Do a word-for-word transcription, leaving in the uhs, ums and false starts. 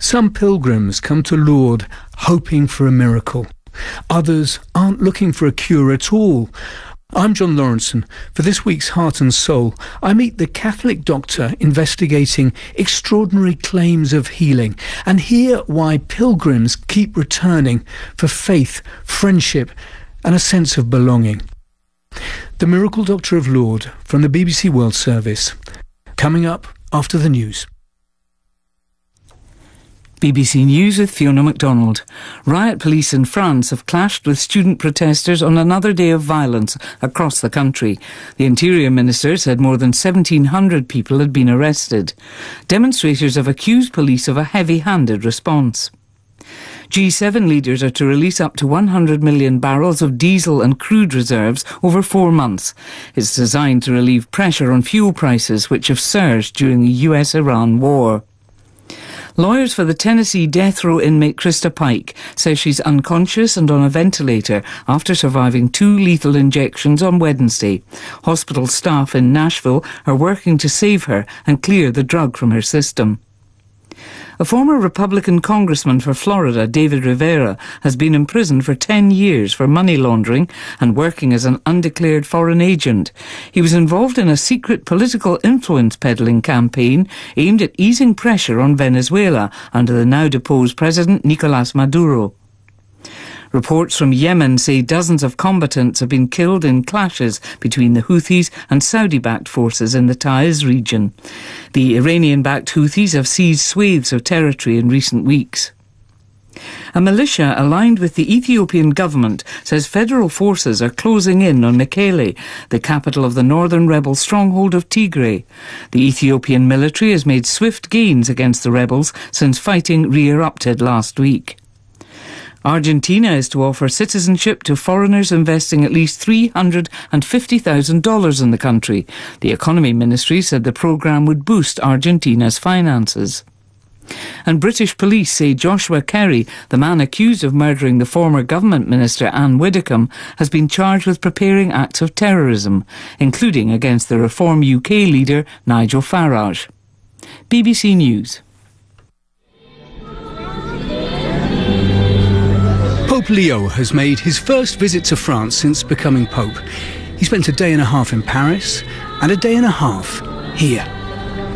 Some pilgrims come to Lourdes hoping for a miracle. Others aren't looking for a cure at all. I'm John Lawrenson. For this week's Heart and Soul, I meet the Catholic doctor investigating extraordinary claims of healing and hear why pilgrims keep returning for faith, friendship and a sense of belonging. The Miracle Doctor of Lourdes from the B B C World Service. Coming up after the news. B B C News with Fiona MacDonald. Riot police in France have clashed with student protesters on another day of violence across the country. The Interior Minister said more than seventeen hundred people had been arrested. Demonstrators have accused police of a heavy-handed response. G seven leaders are to release up to one hundred million barrels of diesel and crude reserves over four months. It's designed to relieve pressure on fuel prices, which have surged during the U S Iran war. Lawyers for the Tennessee death row inmate Krista Pike say she's unconscious and on a ventilator after surviving two lethal injections on Wednesday. Hospital staff in Nashville are working to save her and clear the drug from her system. A former Republican congressman for Florida, David Rivera, has been imprisoned for ten years for money laundering and working as an undeclared foreign agent. He was involved in a secret political influence peddling campaign aimed at easing pressure on Venezuela under the now-deposed President Nicolás Maduro. Reports from Yemen say dozens of combatants have been killed in clashes between the Houthis and Saudi-backed forces in the Taiz region. The Iranian-backed Houthis have seized swathes of territory in recent weeks. A militia aligned with the Ethiopian government says federal forces are closing in on Mekele, the capital of the northern rebel stronghold of Tigray. The Ethiopian military has made swift gains against the rebels since fighting re-erupted last week. Argentina is to offer citizenship to foreigners investing at least three hundred fifty thousand dollars in the country. The Economy Ministry said the programme would boost Argentina's finances. And British police say Joshua Kerry, the man accused of murdering the former government minister Anne Widdecombe, has been charged with preparing acts of terrorism, including against the Reform U K leader Nigel Farage. B B C News. Pope Leo has made his first visit to France since becoming Pope. He spent a day and a half in Paris and a day and a half here.